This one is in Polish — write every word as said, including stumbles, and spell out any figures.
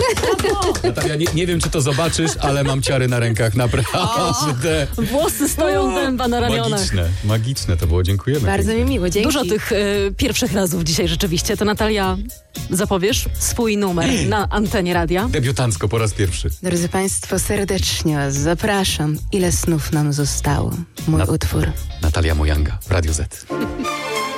Natalia, nie, nie wiem, czy to zobaczysz, ale mam ciary na rękach, naprawdę. Włosy stoją dęba na ramionach. Magiczne, magiczne to było, dziękujemy. Bardzo mi miło, dzięki. Dużo tych y, pierwszych razów dzisiaj rzeczywiście. To Natalia, zapowiesz swój numer na antenie radia? Debiutancko po raz pierwszy. Drodzy Państwo, serdecznie Was zapraszam. Ile snów nam zostało? Mój Na- utwór. Natalia Mojanga w Radio Z.